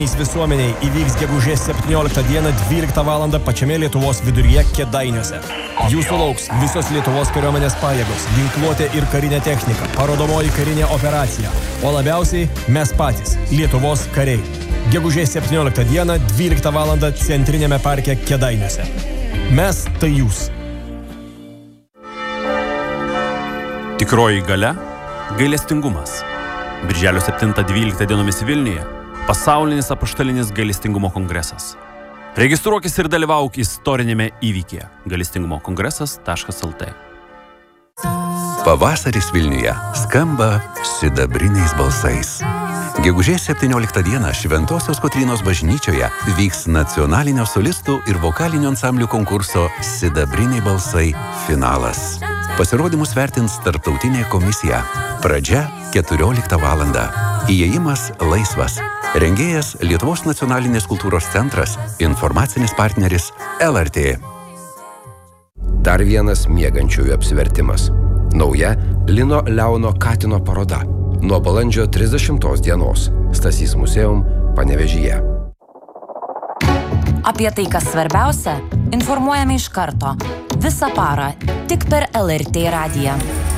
Visuomeniai įvyks gegužės 17 dieną 12 val. Pačiame Lietuvos viduryje Kėdainiuose. Jūsų lauks visos Lietuvos kariuomenės pajėgos, ginkluotė ir karinė technika, parodomoji karinė operacija, o labiausiai mes patys, Lietuvos kariai. Gegužės 17 dieną 12 val. Centrinėme parke Kėdainiuose. Mes tai jūs. Tikroji galia – gailestingumas. Birželio 7-12 dienomis Vilniuje pasaulinis apaštalinis gailestingumo kongresas. Registruokis ir dalyvauk istorinėme įvykyje gailestingumokongresas.lt. Pavasaris Vilniuje skamba sidabriniais balsais. Gegužės 17 dieną Šventosios Kotrynos bažnyčioje vyks nacionalinio solistų ir vokalinio ansamblių konkurso Sidabriniai balsai finalas. Pasirodymus vertins tarptautinė komisija. Pradžia 14 val. Įėjimas laisvas. Rengėjas Lietuvos nacionalinės kultūros centras, informacinis partneris LRT. Dar vienas miegančiųjų apsivertimas. Nauja Lino Leono Katino paroda. Nuo balandžio 30 dienos. Stasys Museum, Panevėžyje. Apie tai, kas svarbiausia, informuojame iš karto. Visą parą, tik per LRT radiją.